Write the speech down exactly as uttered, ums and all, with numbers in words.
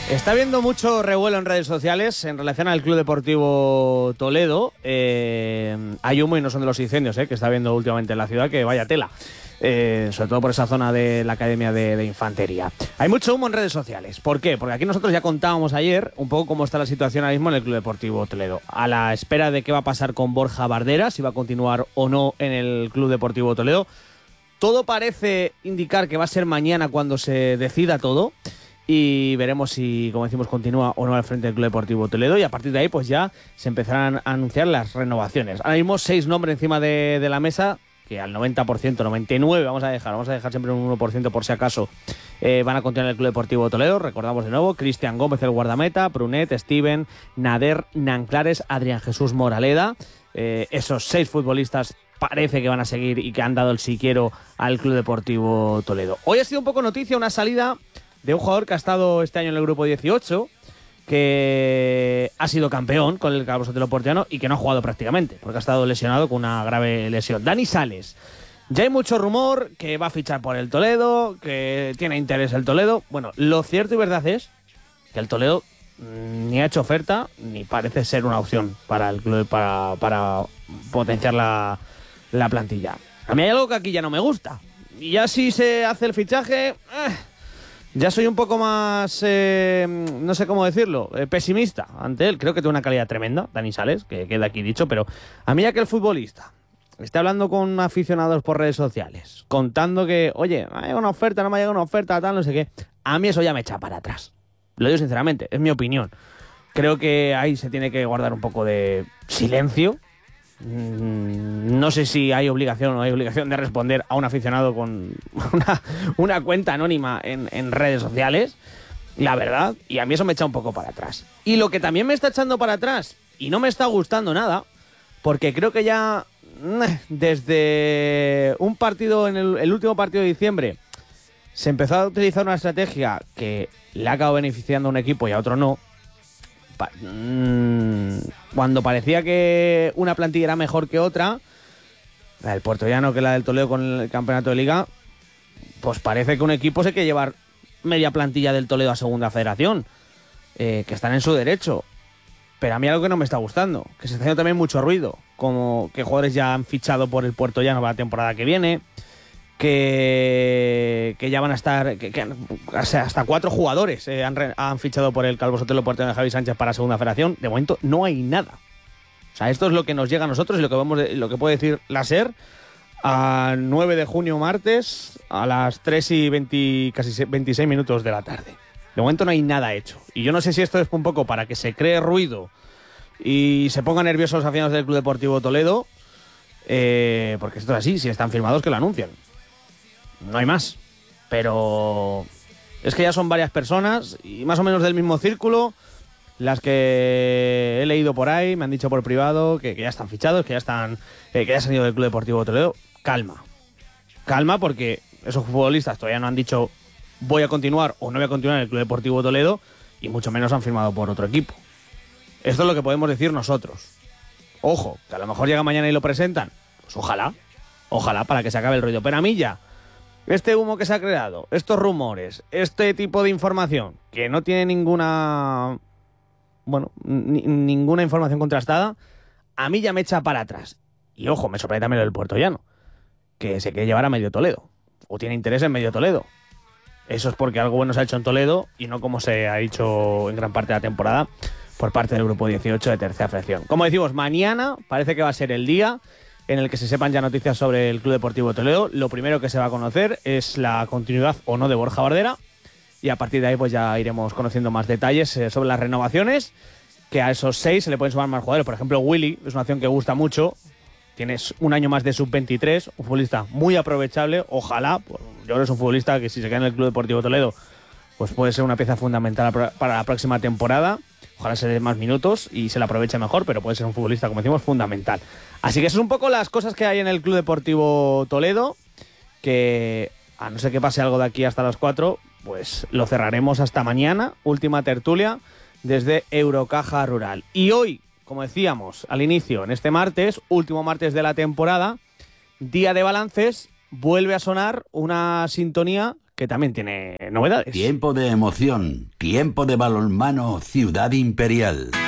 Está habiendo mucho revuelo en redes sociales en relación al Club Deportivo Toledo. Eh, hay humo y no son de los incendios eh, que está habiendo últimamente en la ciudad, que vaya tela. Eh, sobre todo por esa zona de la Academia de, de Infantería. Hay mucho humo en redes sociales. ¿Por qué? Porque aquí nosotros ya contábamos ayer un poco cómo está la situación ahora mismo en el Club Deportivo Toledo. A la espera de qué va a pasar con Borja Bardera, si va a continuar o no en el Club Deportivo Toledo. Todo parece indicar que va a ser mañana cuando se decida todo. Y veremos si, como decimos, continúa o no al frente del Club Deportivo Toledo. Y a partir de ahí, pues ya se empezarán a anunciar las renovaciones. Ahora mismo, seis nombres encima de, de la mesa, que al noventa por ciento, noventa y nueve por ciento vamos a dejar, vamos a dejar siempre un uno por ciento por si acaso, eh, van a continuar en el Club Deportivo Toledo. Recordamos de nuevo, Cristian Gómez, el guardameta, Brunet, Steven, Nader, Nanclares, Adrián Jesús Moraleda. Eh, esos seis futbolistas parece que van a seguir y que han dado el sí quiero al Club Deportivo Toledo. Hoy ha sido un poco noticia una salida de un jugador que ha estado este año en el grupo dieciocho, que ha sido campeón con el Calvo Sotelo Portiano y que no ha jugado prácticamente, porque ha estado lesionado con una grave lesión. Dani Sales. Ya hay mucho rumor que va a fichar por el Toledo, que tiene interés el Toledo. Bueno, lo cierto y verdad es que el Toledo ni ha hecho oferta, ni parece ser una opción para el club, para, para potenciar la, la plantilla. A mí hay algo que aquí ya no me gusta. Y ya si se hace el fichaje... Eh, Ya soy un poco más, eh, no sé cómo decirlo, eh, pesimista ante él. Creo que tiene una calidad tremenda, Dani Sales, que queda aquí dicho, pero a mí ya que el futbolista esté hablando con aficionados por redes sociales, contando que, oye, me ha llegado una oferta, no me ha llegado una oferta, tal, no sé qué, a mí eso ya me echa para atrás. Lo digo sinceramente, es mi opinión. Creo que ahí se tiene que guardar un poco de silencio. No sé si hay obligación o no hay obligación de responder a un aficionado con una, una cuenta anónima en, en redes sociales, la verdad, y a mí eso me echa un poco para atrás. Y lo que también me está echando para atrás, y no me está gustando nada, porque creo que ya desde un partido, en el, el último partido de diciembre, se empezó a utilizar una estrategia que le ha acabado beneficiando a un equipo y a otro no. Cuando parecía que una plantilla era mejor que otra, la del Puertollano que la del Toledo con el campeonato de liga, pues parece que un equipo se quiere llevar media plantilla del Toledo a segunda federación, eh, que están en su derecho. Pero a mí algo que no me está gustando, que se está haciendo también mucho ruido, como que jugadores ya han fichado por el Puertollano para la temporada que viene, que, que ya van a estar, que, que, o sea, hasta cuatro jugadores eh, han, re, han fichado por el Calvo Sotelo Portiano de Javi Sánchez para segunda federación. De momento no hay nada. O sea, esto es lo que nos llega a nosotros y lo que vamos de, lo que puede decir la SER a nueve de junio, martes, a las tres y veinte, casi veintiséis minutos de la tarde. De momento no hay nada hecho. Y yo no sé si esto es un poco para que se cree ruido y se pongan nerviosos los aficionados del Club Deportivo Toledo, eh, porque esto es así, si están firmados que lo anuncien. No hay más. Pero es que ya son varias personas y más o menos del mismo círculo las que he leído por ahí, me han dicho por privado que, que ya están fichados, que ya están, eh, que ya se han ido del Club Deportivo Toledo. Calma. Calma, porque esos futbolistas todavía no han dicho voy a continuar o no voy a continuar en el Club Deportivo Toledo y mucho menos han firmado por otro equipo. Esto es lo que podemos decir nosotros. Ojo, que a lo mejor llega mañana y lo presentan. Pues ojalá, ojalá para que se acabe el rollo. Pero a mí ya, este humo que se ha creado, estos rumores, este tipo de información que no tiene ninguna, bueno, ni, ninguna información contrastada, a mí ya me echa para atrás. Y ojo, me sorprende también lo del Puertollano, que se quiere llevar a medio Toledo, o tiene interés en medio Toledo. Eso es porque algo bueno se ha hecho en Toledo y no como se ha dicho en gran parte de la temporada por parte del grupo dieciocho de tercera federación. Como decimos, mañana parece que va a ser el día en el que se sepan ya noticias sobre el Club Deportivo Toledo. Lo primero que se va a conocer es la continuidad o no de Borja Bardera y a partir de ahí pues ya iremos conociendo más detalles eh, sobre las renovaciones, que a esos seis se le pueden sumar más jugadores. Por ejemplo, Willy es una opción que gusta mucho, tienes un año más de sub veintitrés, un futbolista muy aprovechable, ojalá, pues, yo creo que es un futbolista que si se queda en el Club Deportivo Toledo pues puede ser una pieza fundamental para la próxima temporada. Ojalá se dé más minutos y se la aproveche mejor, pero puede ser un futbolista, como decimos, fundamental. Así que eso es un poco las cosas que hay en el Club Deportivo Toledo, que a no ser que pase algo de aquí hasta las cuatro, pues lo cerraremos hasta mañana, última tertulia desde Eurocaja Rural. Y hoy, como decíamos al inicio, en este martes, último martes de la temporada, día de balances, vuelve a sonar una sintonía que también tiene novedades. Tiempo de emoción, tiempo de balonmano, Ciudad Imperial.